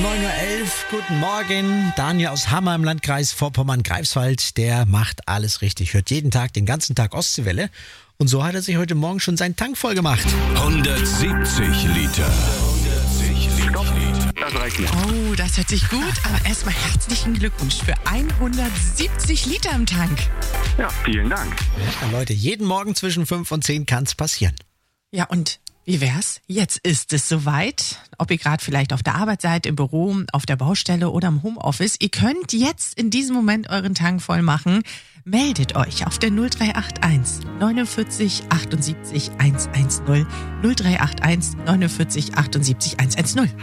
9:11 Uhr. Guten Morgen. Daniel aus Hammer im Landkreis Vorpommern-Greifswald, der macht alles richtig. Hört jeden Tag, den ganzen Tag Ostseewelle. Und so hat er sich heute Morgen schon seinen Tank voll gemacht. 170 Liter. Das reicht nicht. Oh, das hört sich gut an. Erstmal herzlichen Glückwunsch für 170 Liter im Tank. Ja, vielen Dank. Ja, Leute, jeden Morgen zwischen 5 und 10 kann es passieren. Ja, und wie wär's? Jetzt ist es soweit. Ob ihr gerade vielleicht auf der Arbeit seid, im Büro, auf der Baustelle oder im Homeoffice. Ihr könnt jetzt in diesem Moment euren Tank voll machen. Meldet euch auf der 0381 49 78 110. 0381 49 78 110.